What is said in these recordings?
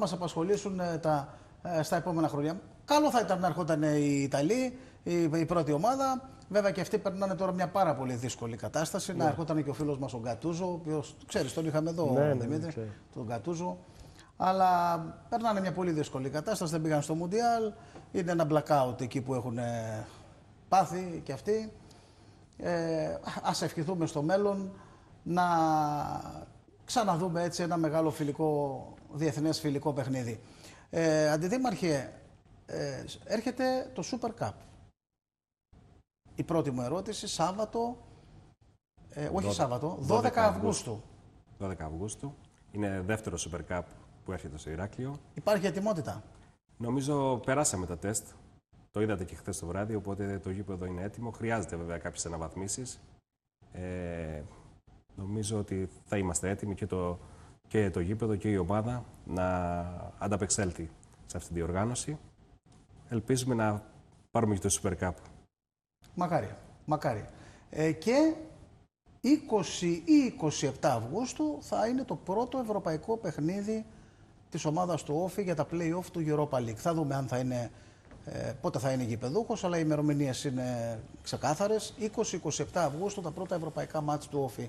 μας απασχολήσουν στα επόμενα χρόνια. Καλό θα ήταν να έρχονταν οι Ιταλοί, η πρώτη ομάδα. Βέβαια και αυτοί περνάνε τώρα μια πάρα πολύ δύσκολη κατάσταση. Να έρχονταν και ο φίλος μας ο Γκατούζο, ο οποίος, ξέρεις, τον είχαμε εδώ, Δημήτρη, τον Γκατούζο. Αλλά περνάνε μια πολύ δύσκολη κατάσταση, δεν πήγαν στο Μουντιάλ. Είναι ένα blackout εκεί που έχουν πάθει και αυτοί. Ας ευχηθούμε στο μέλλον να ξαναδούμε έτσι ένα μεγάλο φιλικό, διεθνές φιλικό παιχνίδι. Αντιδήμαρχε, έρχεται το Super Cup. Η πρώτη μου ερώτηση, Σάββατο, όχι Σάββατο, 12 Αυγούστου. 12 Αυγούστου. Είναι δεύτερο Super Cup που έρχεται στο Ηράκλειο. Υπάρχει ετοιμότητα? Νομίζω περάσαμε τα τεστ. Το είδατε και χθες το βράδυ, οπότε το γήπεδο είναι έτοιμο. Χρειάζεται βέβαια κάποιες αναβαθμίσεις. Νομίζω ότι θα είμαστε έτοιμοι και το γήπεδο και η ομάδα να ανταπεξέλθει σε αυτή τη διοργάνωση. Ελπίζουμε να πάρουμε και το Super Cup. Μακάρι, μακάρι. Και 20 ή 27 Αυγούστου θα είναι το πρώτο ευρωπαϊκό παιχνίδι της ομάδας του Όφη για τα play-off του Europa League. Θα δούμε αν θα είναι, πότε θα είναι γηπεδούχος, αλλά οι ημερομηνίες είναι ξεκάθαρες. 20-27 Αυγούστου τα πρώτα ευρωπαϊκά μάτς του Όφη.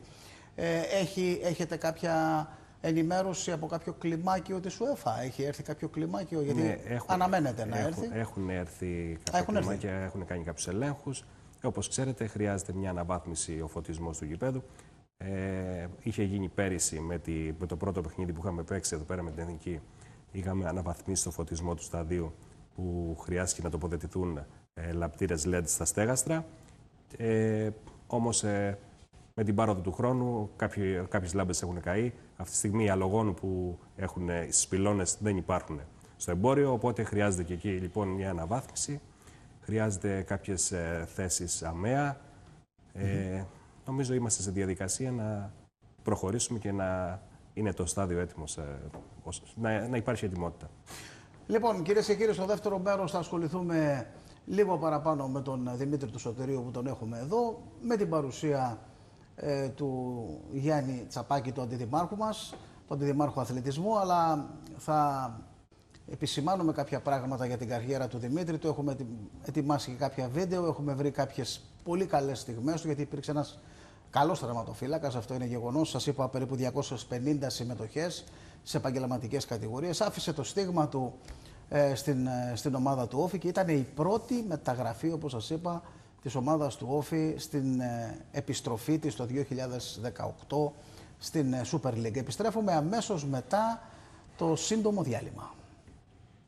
Έχετε κάποια ενημέρωση από κάποιο κλιμάκιο της UEFA? Έχει έρθει κάποιο κλιμάκιο? Γιατί αναμένεται να έρθει. Έχουν έρθει κάποια κλιμάκια, έχουν κάνει κάποιους ελέγχους. Όπως ξέρετε, χρειάζεται μια αναβάθμιση ο φωτισμός του γηπέδου. Είχε γίνει πέρυσι με το πρώτο παιχνίδι που είχαμε παίξει εδώ πέρα με την Εθνική. Είχαμε αναβαθμίσει το φωτισμό του σταδίου που χρειάστηκε να τοποθετηθούν λαπτήρες LED στα στέγαστρα. Όμως με την πάροδο του χρόνου κάποιες λάμπες έχουν καεί. Αυτή τη στιγμή οι αλογόνου που έχουν στις πυλώνες δεν υπάρχουν στο εμπόριο, οπότε χρειάζεται και εκεί λοιπόν μια αναβάθμιση. Χρειάζεται κάποιες θέσεις ΑΜΕΑ. Νομίζω είμαστε σε διαδικασία να προχωρήσουμε και να είναι το στάδιο έτοιμο, να υπάρχει ετοιμότητα. Λοιπόν, κυρίες και κύριοι, στο δεύτερο μέρος θα ασχοληθούμε λίγο παραπάνω με τον Δημήτρη του Σωτηρίου που τον έχουμε εδώ, με την παρουσία του Γιάννη Τσαπάκη, του αντιδημάρχου μας, του αντιδημάρχου αθλητισμού, αλλά θα επισημάνουμε κάποια πράγματα για την καριέρα του Δημήτρη. Του έχουμε ετοιμάσει και κάποια βίντεο, έχουμε βρει κάποιες πολύ καλές στιγμές του, γιατί υπήρξε ένας καλός τερματοφύλακας, αυτό είναι γεγονός. Σας είπα, περίπου 250 συμμετοχές σε επαγγελματικές κατηγορίες. Άφησε το στίγμα του στην ομάδα του Όφη και ήταν η πρώτη μεταγραφή, όπως σας είπα, της ομάδας του Όφη στην επιστροφή της το 2018 στην Super League. Επιστρέφουμε αμέσως μετά το σύντομο διάλειμμα.